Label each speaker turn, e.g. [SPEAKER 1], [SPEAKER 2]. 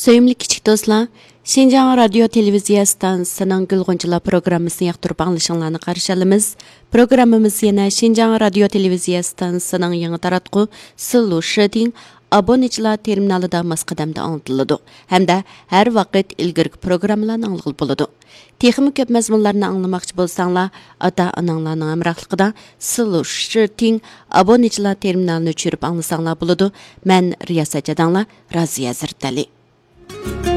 [SPEAKER 1] Söyümlü kichik do'stlar, Şinjan Radio Televiziya stansiyasining Gulg'unchilar programmasini yoqtirib anglashinglarni qarshi olamiz. Programmamiz yana Şinjan Radio Televiziya stansiyasining yangi taratqu Silu Shiting abonechilar terminalida masqadamda anglitiladi hamda har vaqt ilgirki programmalarni anglab bo'ladi. Texnik ko'p mazmunlarni anglamoqchi bo'lsanglar, ota-onanglarning hamrohligida Silu Shiting abonechilar terminalini tushirib anglasanglar bo'ladi. Men riyosatchidanglar Raziya Zirtali.